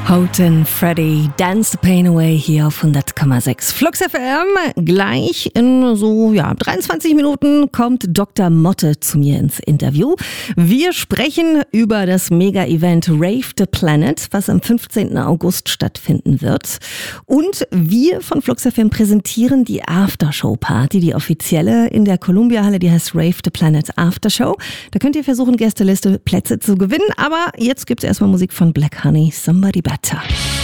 Houghton Freddy, Dance the Pain Away hier auf 100,6 Flux FM. Gleich in 23 Minuten kommt Dr. Motte zu mir ins Interview. Wir sprechen über das Mega-Event Rave the Planet, was am 15. August stattfinden wird. Und wir von Flux FM präsentieren die Aftershow-Party, die offizielle in der Columbia-Halle, die heißt Rave the Planet Aftershow. Da könnt ihr versuchen, Gästeliste Plätze zu gewinnen. Aber jetzt gibt's erstmal Musik von Black Honey, Somebody Better.